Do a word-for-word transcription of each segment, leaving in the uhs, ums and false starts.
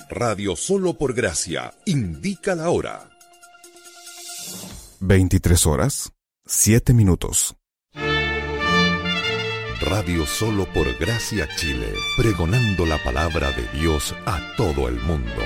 Radio Solo por Gracia indica la hora. veintitrés horas, siete minutos. Radio Solo por Gracia Chile, pregonando la palabra de Dios a todo el mundo.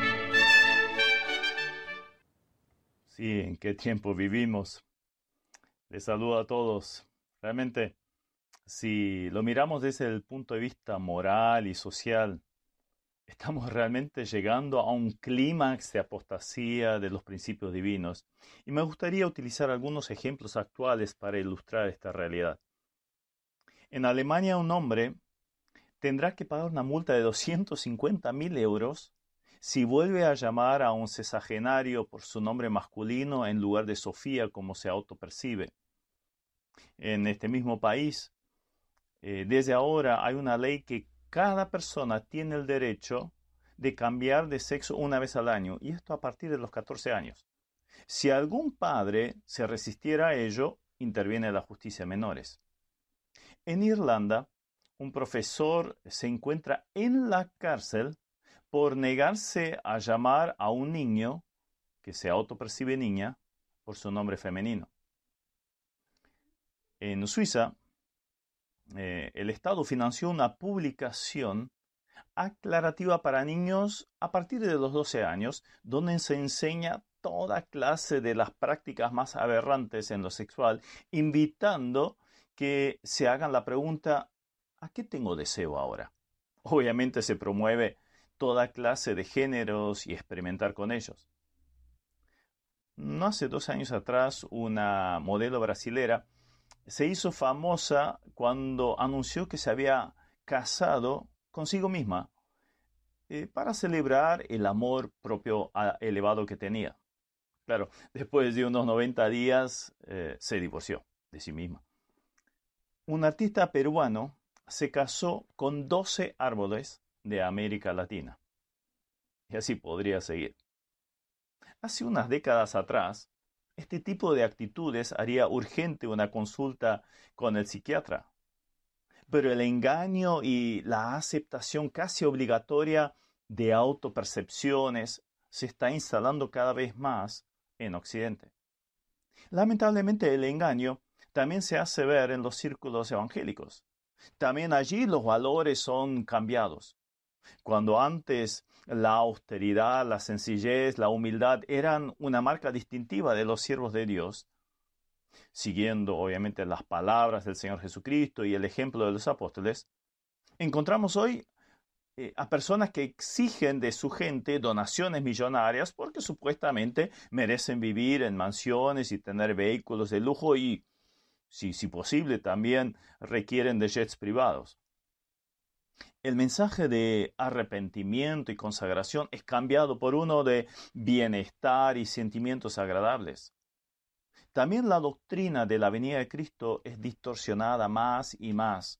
Sí, ¿en qué tiempo vivimos? Les saludo a todos. Realmente, si lo miramos desde el punto de vista moral y social, estamos realmente llegando a un clímax de apostasía de los principios divinos. Y me gustaría utilizar algunos ejemplos actuales para ilustrar esta realidad. En Alemania, un hombre tendrá que pagar una multa de doscientos cincuenta mil euros si vuelve a llamar a un sexagenario por su nombre masculino en lugar de Sofía, como se autopercibe. En este mismo país, eh, desde ahora hay una ley que cada persona tiene el derecho de cambiar de sexo una vez al año, y esto a partir de los catorce años. Si algún padre se resistiera a ello, interviene la justicia de menores. En Irlanda, un profesor se encuentra en la cárcel por negarse a llamar a un niño, que se autopercibe niña, por su nombre femenino. En Suiza, eh, el Estado financió una publicación aclarativa para niños a partir de los doce años, donde se enseña toda clase de las prácticas más aberrantes en lo sexual, invitando que se hagan la pregunta, ¿a qué tengo deseo ahora? Obviamente se promueve toda clase de géneros y experimentar con ellos. No hace dos años atrás, una modelo brasilera se hizo famosa cuando anunció que se había casado consigo misma eh, para celebrar el amor propio elevado que tenía. Claro, después de unos noventa días eh, se divorció de sí misma. Un artista peruano se casó con doce árboles de América Latina. Y así podría seguir. Hace unas décadas atrás, este tipo de actitudes haría urgente una consulta con el psiquiatra. Pero el engaño y la aceptación casi obligatoria de autopercepciones se está instalando cada vez más en Occidente. Lamentablemente, el engaño también se hace ver en los círculos evangélicos. También allí los valores son cambiados. Cuando antes la austeridad, la sencillez, la humildad eran una marca distintiva de los siervos de Dios, siguiendo obviamente las palabras del Señor Jesucristo y el ejemplo de los apóstoles, encontramos hoy eh, a personas que exigen de su gente donaciones millonarias porque supuestamente merecen vivir en mansiones y tener vehículos de lujo y, si, si posible, también requieren de jets privados. El mensaje de arrepentimiento y consagración es cambiado por uno de bienestar y sentimientos agradables. También la doctrina de la venida de Cristo es distorsionada más y más.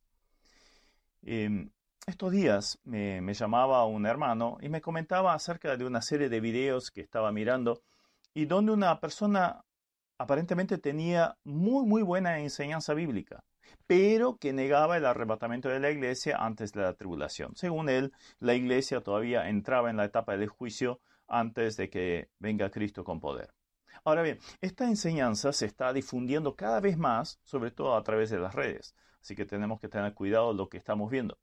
Eh, estos días me, me llamaba un hermano y me comentaba acerca de una serie de videos que estaba mirando y donde una persona aparentemente tenía muy, muy buena enseñanza bíblica, pero que negaba el arrebatamiento de la iglesia antes de la tribulación. Según él, la iglesia todavía entraba en la etapa del juicio antes de que venga Cristo con poder. Ahora bien, esta enseñanza se está difundiendo cada vez más, sobre todo a través de las redes. Así que tenemos que tener cuidado de lo que estamos viendo.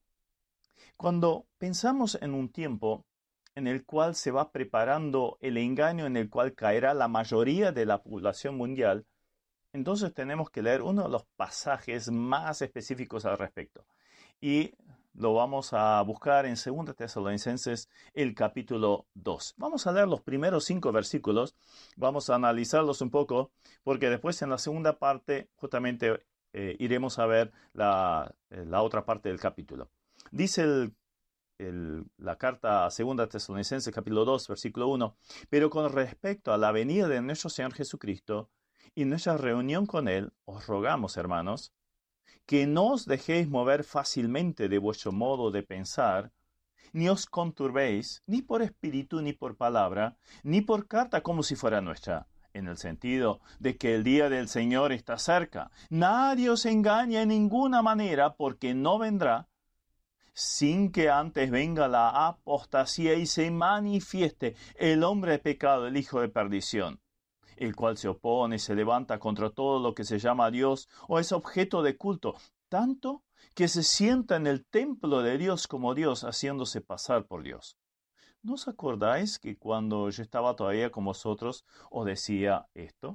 Cuando pensamos en un tiempo en el cual se va preparando el engaño en el cual caerá la mayoría de la población mundial, entonces tenemos que leer uno de los pasajes más específicos al respecto. Y lo vamos a buscar en segunda Tesalonicenses, el capítulo dos. Vamos a leer los primeros cinco versículos, vamos a analizarlos un poco, porque después en la segunda parte justamente eh, iremos a ver la, eh, la otra parte del capítulo. Dice el El, la carta a segunda Tesalonicenses, capítulo dos, versículo uno. Pero con respecto a la venida de nuestro Señor Jesucristo y nuestra reunión con Él, os rogamos, hermanos, que no os dejéis mover fácilmente de vuestro modo de pensar, ni os conturbéis, ni por espíritu, ni por palabra, ni por carta como si fuera nuestra, en el sentido de que el día del Señor está cerca. Nadie os engaña en ninguna manera, porque no vendrá sin que antes venga la apostasía y se manifieste el hombre de pecado, el hijo de perdición, el cual se opone y se levanta contra todo lo que se llama Dios o es objeto de culto, tanto que se sienta en el templo de Dios como Dios, haciéndose pasar por Dios. ¿No os acordáis que cuando yo estaba todavía con vosotros os decía esto?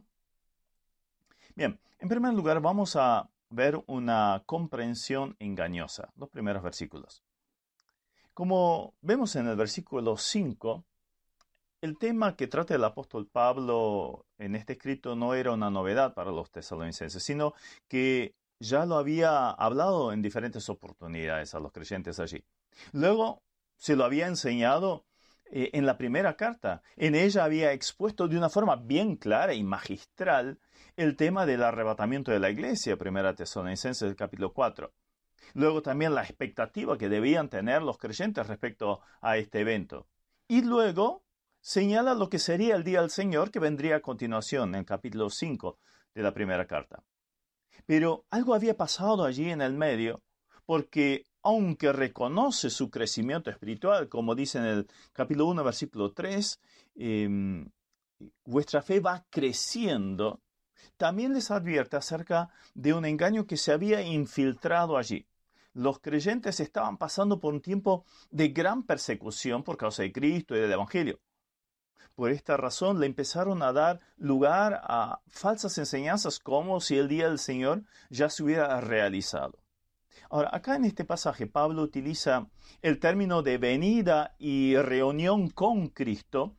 Bien, en primer lugar vamos a ver una comprensión engañosa, los primeros versículos. Como vemos en el versículo cinco, el tema que trata el apóstol Pablo en este escrito no era una novedad para los tesalonicenses, sino que ya lo había hablado en diferentes oportunidades a los creyentes allí. Luego se lo había enseñado eh, en la primera carta. En ella había expuesto de una forma bien clara y magistral el tema del arrebatamiento de la iglesia, primera Tesalonicenses capítulo cuatro. Luego también la expectativa que debían tener los creyentes respecto a este evento. Y luego señala lo que sería el día del Señor que vendría a continuación en el capítulo cinco de la primera carta. Pero algo había pasado allí en el medio, porque aunque reconoce su crecimiento espiritual, como dice en el capítulo uno, versículo tres, eh, vuestra fe va creciendo, también les advierte acerca de un engaño que se había infiltrado allí. Los creyentes estaban pasando por un tiempo de gran persecución por causa de Cristo y del Evangelio. Por esta razón le empezaron a dar lugar a falsas enseñanzas como si el día del Señor ya se hubiera realizado. Ahora, acá en este pasaje Pablo utiliza el término de venida y reunión con Cristo,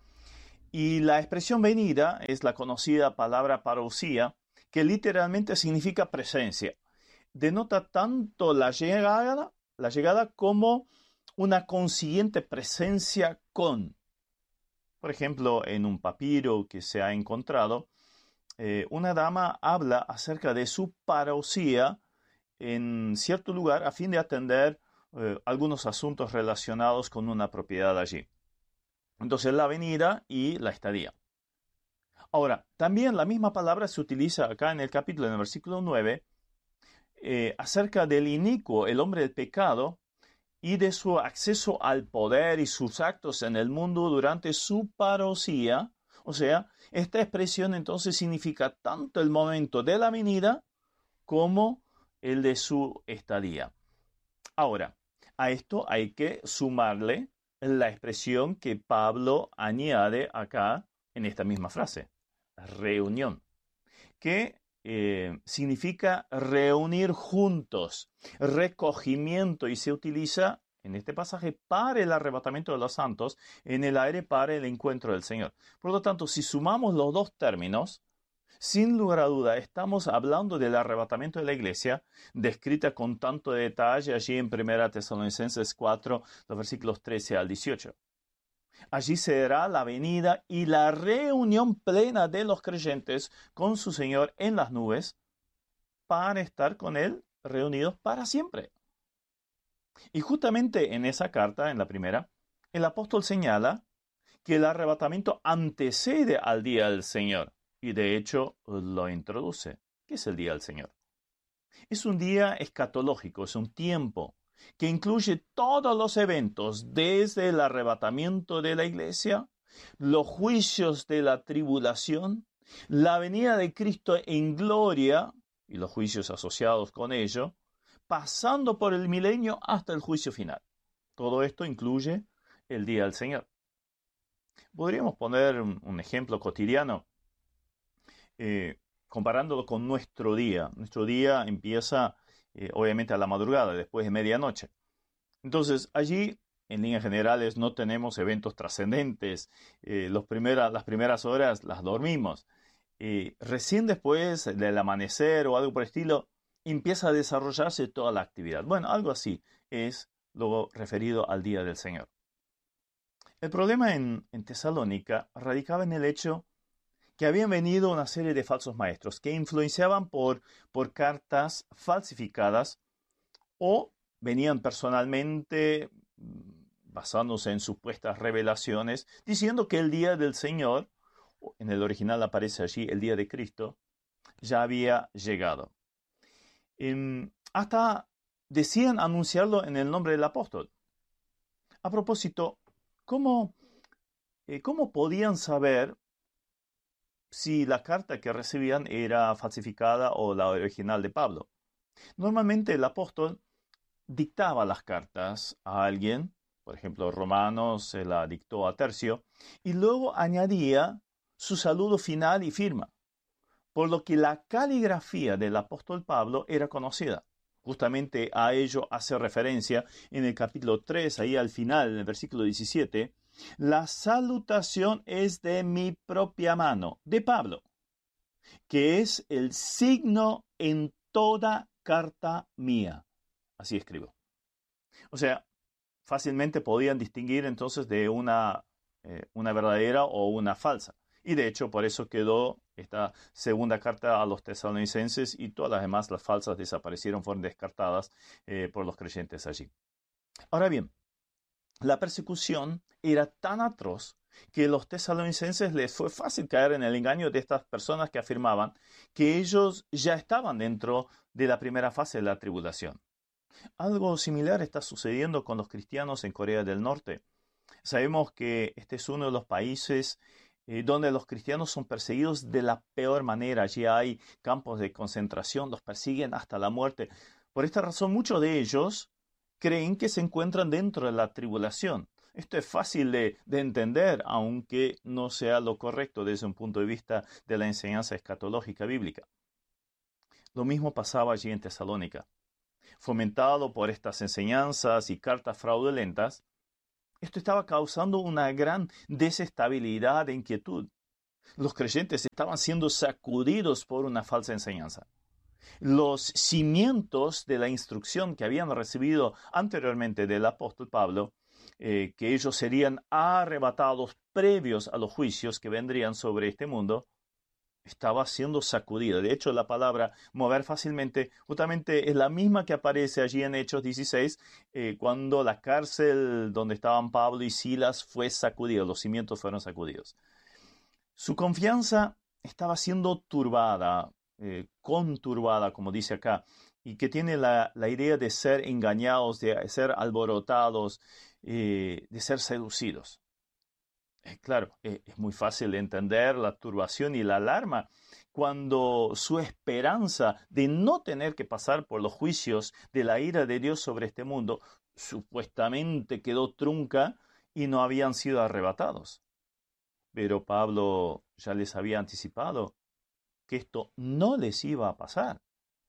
y la expresión venida es la conocida palabra parousia, que literalmente significa presencia. Denota tanto la llegada, la llegada como una consiguiente presencia con. Por ejemplo, en un papiro que se ha encontrado, eh, una dama habla acerca de su parousia en cierto lugar a fin de atender eh, algunos asuntos relacionados con una propiedad allí. Entonces, la venida y la estadía. Ahora, también la misma palabra se utiliza acá en el capítulo, en el versículo nueve, eh, acerca del inicuo, el hombre del pecado, y de su acceso al poder y sus actos en el mundo durante su parousia. O sea, esta expresión entonces significa tanto el momento de la venida como el de su estadía. Ahora, a esto hay que sumarle la expresión que Pablo añade acá en esta misma frase, reunión, que eh, significa reunir juntos, recogimiento, y se utiliza en este pasaje para el arrebatamiento de los santos, en el aire para el encuentro del Señor. Por lo tanto, si sumamos los dos términos, sin lugar a duda, estamos hablando del arrebatamiento de la iglesia, descrita con tanto detalle allí en primera Tesalonicenses cuatro, los versículos trece al dieciocho. Allí será la venida y la reunión plena de los creyentes con su Señor en las nubes para estar con Él reunidos para siempre. Y justamente en esa carta, en la primera, el apóstol señala que el arrebatamiento antecede al día del Señor. Y de hecho lo introduce. ¿Qué es el día del Señor? Es un día escatológico, es un tiempo que incluye todos los eventos, desde el arrebatamiento de la iglesia, los juicios de la tribulación, la venida de Cristo en gloria y los juicios asociados con ello, pasando por el milenio hasta el juicio final. Todo esto incluye el día del Señor. Podríamos poner un, un ejemplo cotidiano. Eh, comparándolo con nuestro día. Nuestro día empieza eh, obviamente a la madrugada, después de medianoche. Entonces allí, en líneas generales, no tenemos eventos trascendentes. Eh, los primera, las primeras horas las dormimos. Eh, recién después del amanecer o algo por el estilo, empieza a desarrollarse toda la actividad. Bueno, algo así es lo referido al día del Señor. El problema en, en Tesalónica radicaba en el hecho que habían venido una serie de falsos maestros que influenciaban por, por cartas falsificadas o venían personalmente basándose en supuestas revelaciones, diciendo que el día del Señor, en el original aparece allí el día de Cristo, ya había llegado. Eh, hasta decían anunciarlo en el nombre del apóstol. A propósito, ¿cómo, eh, cómo podían saber si la carta que recibían era falsificada o la original de Pablo? Normalmente el apóstol dictaba las cartas a alguien, por ejemplo, Romanos se la dictó a Tercio, y luego añadía su saludo final y firma, por lo que la caligrafía del apóstol Pablo era conocida. Justamente a ello hace referencia en el capítulo tres, ahí al final, en el versículo diecisiete, la salutación es de mi propia mano, de Pablo, que es el signo en toda carta mía. Así escribo. O sea, fácilmente podían distinguir entonces de una, eh, una verdadera o una falsa. Y de hecho, por eso quedó esta segunda carta a los tesalonicenses y todas las demás, las falsas, desaparecieron, fueron descartadas eh, por los creyentes allí. Ahora bien, la persecución era tan atroz que a los tesalonicenses les fue fácil caer en el engaño de estas personas que afirmaban que ellos ya estaban dentro de la primera fase de la tribulación. Algo similar está sucediendo con los cristianos en Corea del Norte. Sabemos que este es uno de los países eh, donde los cristianos son perseguidos de la peor manera. Allí hay campos de concentración, los persiguen hasta la muerte. Por esta razón, muchos de ellos creen que se encuentran dentro de la tribulación. Esto es fácil de, de entender, aunque no sea lo correcto desde un punto de vista de la enseñanza escatológica bíblica. Lo mismo pasaba allí en Tesalónica. Fomentado por estas enseñanzas y cartas fraudulentas, esto estaba causando una gran desestabilidad e inquietud. Los creyentes estaban siendo sacudidos por una falsa enseñanza. Los cimientos de la instrucción que habían recibido anteriormente del apóstol Pablo, eh, que ellos serían arrebatados previos a los juicios que vendrían sobre este mundo, estaba siendo sacudida. De hecho, la palabra mover fácilmente justamente es la misma que aparece allí en Hechos dieciséis, eh, cuando la cárcel donde estaban Pablo y Silas fue sacudida, los cimientos fueron sacudidos. Su confianza estaba siendo turbada, eh, conturbada, como dice acá, y que tiene la, la idea de ser engañados, de ser alborotados, eh, de ser seducidos. Claro, es muy fácil de entender la turbación y la alarma cuando su esperanza de no tener que pasar por los juicios de la ira de Dios sobre este mundo supuestamente quedó trunca y no habían sido arrebatados. Pero Pablo ya les había anticipado que esto no les iba a pasar.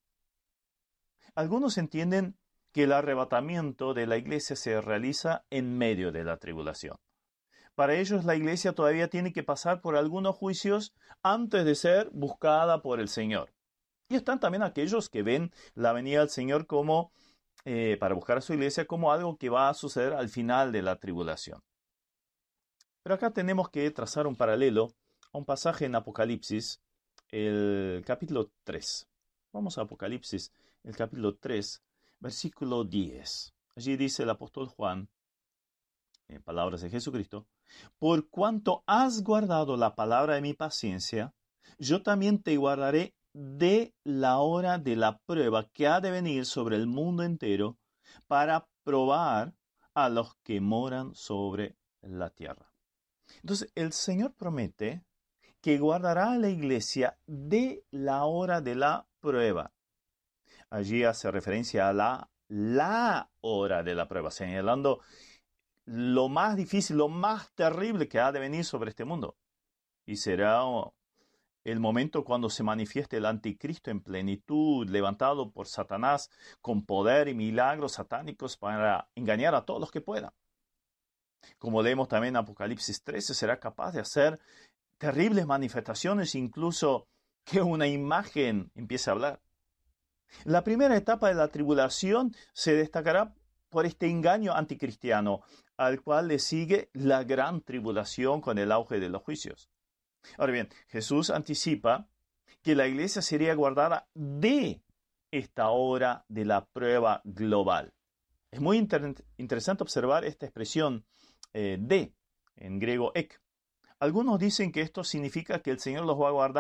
Algunos entienden que el arrebatamiento de la iglesia se realiza en medio de la tribulación. Para ellos la iglesia todavía tiene que pasar por algunos juicios antes de ser buscada por el Señor. Y están también aquellos que ven la venida del Señor como, eh, para buscar a su iglesia como algo que va a suceder al final de la tribulación. Pero acá tenemos que trazar un paralelo a un pasaje en Apocalipsis, el capítulo tres. Vamos a Apocalipsis, el capítulo tres, versículo diez. Allí dice el apóstol Juan, en palabras de Jesucristo: por cuanto has guardado la palabra de mi paciencia, yo también te guardaré de la hora de la prueba que ha de venir sobre el mundo entero para probar a los que moran sobre la tierra. Entonces, el Señor promete que guardará a la iglesia de la hora de la prueba. Allí hace referencia a la, la hora de la prueba, señalando lo más difícil, lo más terrible que ha de venir sobre este mundo. Y será el momento cuando se manifieste el anticristo en plenitud, levantado por Satanás con poder y milagros satánicos para engañar a todos los que puedan. Como leemos también en Apocalipsis trece, será capaz de hacer terribles manifestaciones, incluso que una imagen empiece a hablar. La primera etapa de la tribulación se destacará por este engaño anticristiano, al cual le sigue la gran tribulación con el auge de los juicios. Ahora bien, Jesús anticipa que la iglesia sería guardada de esta hora de la prueba global. Es muy inter- interesante observar esta expresión eh, de, en griego ek. Algunos dicen que esto significa que el Señor los va a guardar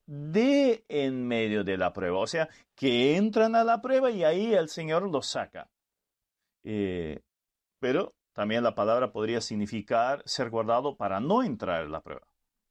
de en medio de la prueba. O sea, que entran a la prueba y ahí el Señor los saca. Eh, pero también la palabra podría significar ser guardado para no entrar en la prueba.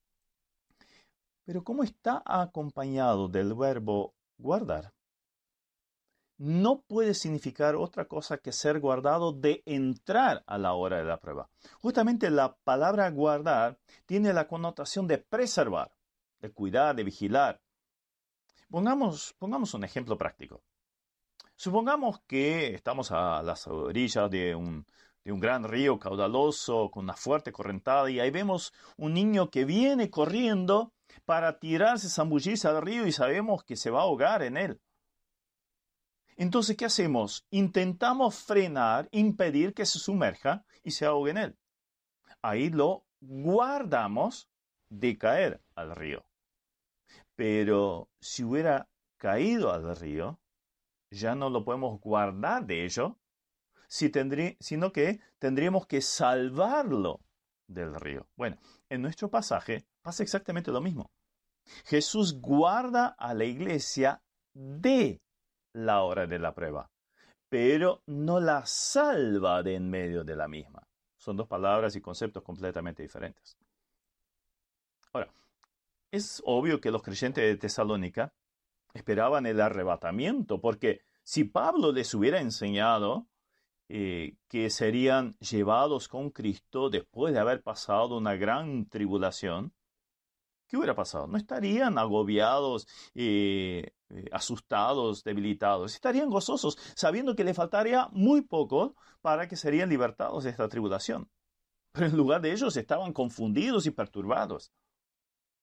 Pero ¿cómo está acompañado del verbo guardar? No puede significar otra cosa que ser guardado de entrar a la hora de la prueba. Justamente la palabra guardar tiene la connotación de preservar, de cuidar, de vigilar. Pongamos, pongamos un ejemplo práctico. Supongamos que estamos a las orillas de un, de un gran río caudaloso con una fuerte correntada y ahí vemos un niño que viene corriendo para tirarse, zambullirse al río y sabemos que se va a ahogar en él. Entonces, ¿qué hacemos? Intentamos frenar, impedir que se sumerja y se ahogue en él. Ahí lo guardamos de caer al río. Pero si hubiera caído al río, ya no lo podemos guardar de ello, si tendrí, sino que tendríamos que salvarlo del río. Bueno, en nuestro pasaje pasa exactamente lo mismo. Jesús guarda a la iglesia de la hora de la prueba, pero no la salva de en medio de la misma. Son dos palabras y conceptos completamente diferentes. Ahora, es obvio que los creyentes de Tesalónica esperaban el arrebatamiento, porque si Pablo les hubiera enseñado eh, que serían llevados con Cristo después de haber pasado una gran tribulación, ¿qué hubiera pasado? No estarían agobiados, eh, eh, asustados, debilitados. Estarían gozosos, sabiendo que les faltaría muy poco para que serían libertados de esta tribulación. Pero en lugar de ellos estaban confundidos y perturbados.